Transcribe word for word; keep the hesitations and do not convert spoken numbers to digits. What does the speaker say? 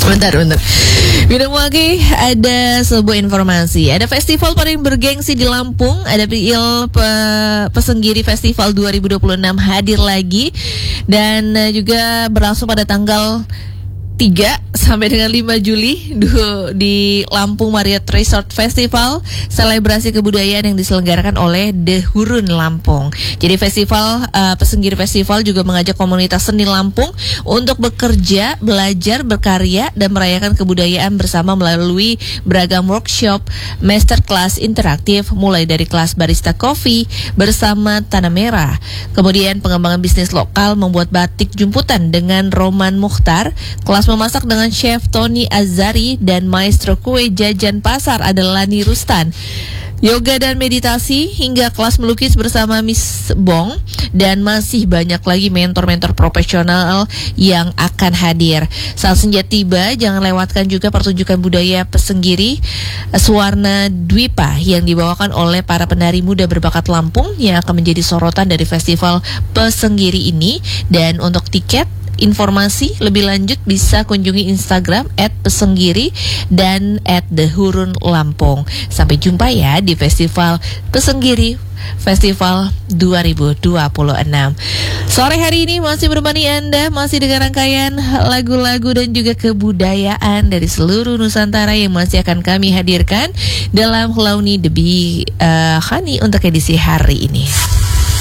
Bentar, bentar. Minum lagi, ada sebuah informasi. Ada festival paling bergengsi di Lampung. Ada P I L Pe- Pesenggiri Festival dua ribu dua puluh enam hadir lagi. Dan uh, juga berlangsung pada tanggal tiga sampai dengan lima Juli du- di Lampung Marriott Resort Festival, selebrasi kebudayaan yang diselenggarakan oleh The Hurun Lampung. Jadi festival uh, Pesenggiri Festival juga mengajak komunitas seni Lampung untuk bekerja, belajar, berkarya dan merayakan kebudayaan bersama melalui beragam workshop, masterclass interaktif mulai dari kelas barista kopi bersama Tanah Merah. Kemudian pengembangan bisnis lokal membuat batik jumputan dengan Roman Mukhtar, kelas memasak dengan Chef Tony Azari, dan maestro kue jajan pasar adalah Lani Rustan. Yoga dan meditasi hingga kelas melukis bersama Miss Bong, dan masih banyak lagi mentor-mentor profesional yang akan hadir. Saat senja tiba, jangan lewatkan juga pertunjukan budaya Pesenggiri Suwarna Dwipa yang dibawakan oleh para penari muda berbakat Lampung yang akan menjadi sorotan dari festival Pesenggiri ini. Dan untuk tiket, informasi lebih lanjut bisa kunjungi Instagram et pesenggiri dan et thehurun lampung. Sampai jumpa ya di Festival Pesenggiri Festival dua ribu dua puluh enam. Sore hari ini masih menemani Anda, masih dengan rangkaian lagu-lagu dan juga kebudayaan dari seluruh Nusantara yang masih akan kami hadirkan dalam Launi Debi uh, Khani untuk edisi hari ini.